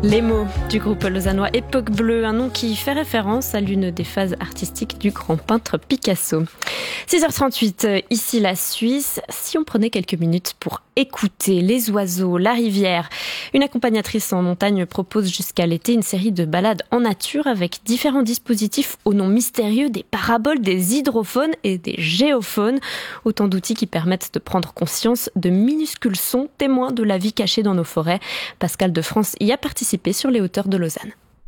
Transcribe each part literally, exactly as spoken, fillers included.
Les mots du groupe lausannois Époque Bleue, un nom qui fait référence à l'une des phases artistiques du grand peintre Picasso. six heures trente-huit, ici la Suisse. Si on prenait quelques minutes pour écouter les oiseaux, la rivière, une accompagnatrice en montagne propose jusqu'à l'été une série de balades en nature avec différents dispositifs au nom mystérieux, des paraboles, des hydrophones et des géophones. Autant d'outils qui permettent de prendre conscience de minuscules sons témoins de la vie cachée dans nos forêts. Pascal de France y a participé sur les hauteurs de Lausanne.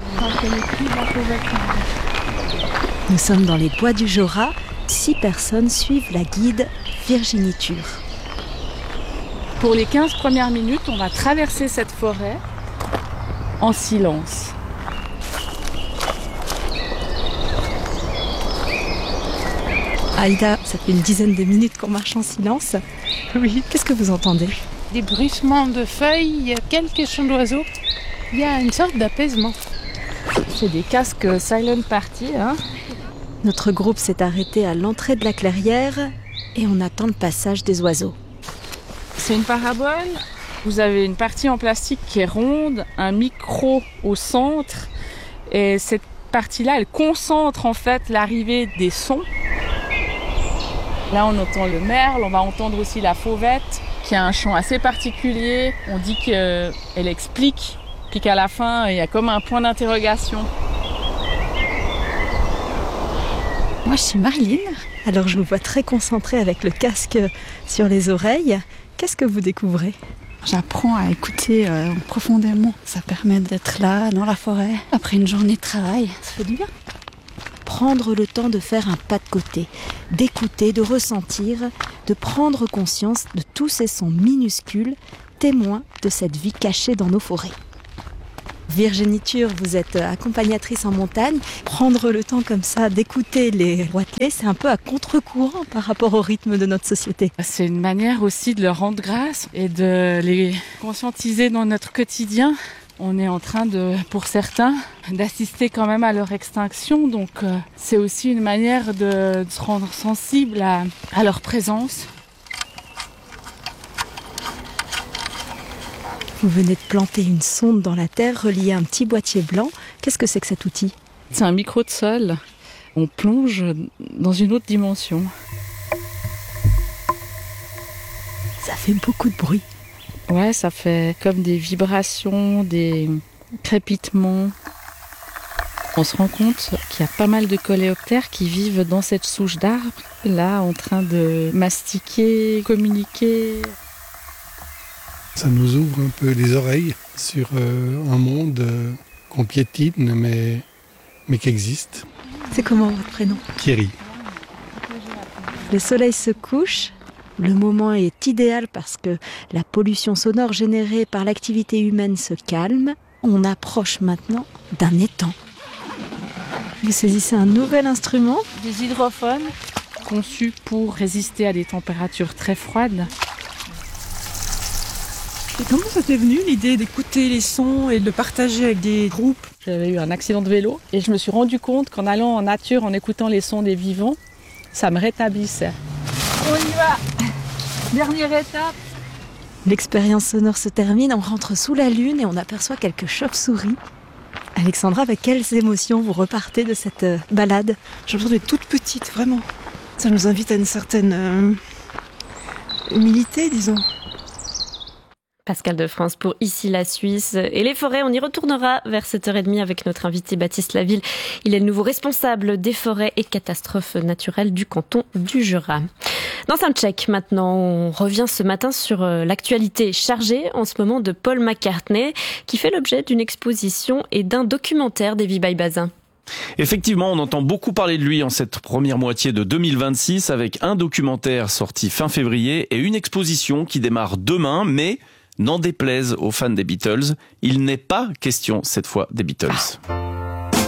Nous sommes dans les bois du Jura. Six personnes suivent la guide Virginie Tur. Pour les quinze premières minutes, on va traverser cette forêt en silence. Aïda, ça fait une dizaine de minutes qu'on marche en silence. Oui. Qu'est-ce que vous entendez? Des bruissements de feuilles, il y a quelques chants d'oiseaux. Il y a une sorte d'apaisement. C'est des casques silent party. Hein. Notre groupe s'est arrêté à l'entrée de la clairière et on attend le passage des oiseaux. C'est une parabole. Vous avez une partie en plastique qui est ronde, un micro au centre. Et cette partie-là, elle concentre en fait l'arrivée des sons. Là, on entend le merle, on va entendre aussi la fauvette, qui a un chant assez particulier. On dit qu'elle explique, puis qu'à la fin, il y a comme un point d'interrogation. Moi, je suis Marilyn. Alors, je vous vois très concentrée avec le casque sur les oreilles. Qu'est-ce que vous découvrez? J'apprends à écouter euh, profondément. Ça permet d'être là, dans la forêt, après une journée de travail. Ça fait du bien. Prendre le temps de faire un pas de côté, d'écouter, de ressentir, de prendre conscience de tous ces sons minuscules, témoins de cette vie cachée dans nos forêts. Virginie Tur, vous êtes accompagnatrice en montagne. Prendre le temps comme ça d'écouter les roitelets, c'est un peu à contre-courant par rapport au rythme de notre société. C'est une manière aussi de leur rendre grâce et de les conscientiser dans notre quotidien. On est en train de, pour certains, d'assister quand même à leur extinction. Donc euh, c'est aussi une manière de, de se rendre sensible à, à leur présence. Vous venez de planter une sonde dans la terre reliée à un petit boîtier blanc. Qu'est-ce que c'est que cet outil? C'est un micro de sol. On plonge dans une autre dimension. Ça fait beaucoup de bruit. Ouais, ça fait comme des vibrations, des crépitements. On se rend compte qu'il y a pas mal de coléoptères qui vivent dans cette souche d'arbre, là, en train de mastiquer, communiquer. Ça nous ouvre un peu les oreilles sur euh, un monde euh, qu'on piétine, mais, mais qui existe. C'est comment votre prénom? Thierry. Le soleil se couche. Le moment est idéal parce que la pollution sonore générée par l'activité humaine se calme. On approche maintenant d'un étang. Vous saisissez un nouvel instrument. Des hydrophones conçus pour résister à des températures très froides. Et comment ça t'est venu l'idée d'écouter les sons et de le partager avec des groupes? J'avais eu un accident de vélo et je me suis rendu compte qu'en allant en nature, en écoutant les sons des vivants, ça me rétablissait. On y va! Dernière étape. L'expérience sonore se termine, on rentre sous la lune et on aperçoit quelques chauves-souris. Alexandra, avec quelles émotions vous repartez de cette euh, balade? J'ai l'impression d'être toute petite, vraiment. Ça nous invite à une certaine euh, humilité, disons. Pascal de France pour Ici la Suisse. Et les forêts, on y retournera vers sept heures trente avec notre invité Baptiste Laville. Il est le nouveau responsable des forêts et catastrophes naturelles du canton du Jura. Dans Soundcheck, maintenant, on revient ce matin sur l'actualité chargée en ce moment de Paul McCartney, qui fait l'objet d'une exposition et d'un documentaire d'Evie Baye-Bazin. Effectivement, on entend beaucoup parler de lui en cette première moitié de deux mille vingt-six avec un documentaire sorti fin février et une exposition qui démarre demain, mais n'en déplaise aux fans des Beatles, il n'est pas question cette fois des Beatles.